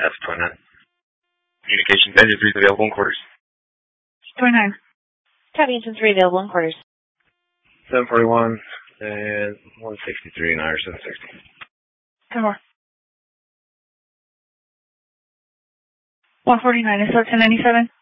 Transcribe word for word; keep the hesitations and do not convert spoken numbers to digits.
F twenty-nine. Communications engine three available in quarters. twenty-nine. Copy, engine three available in quarters. seven forty-one and one sixty-three in I R seven sixty. ten more. one forty-nine, is that ten ninety-seven?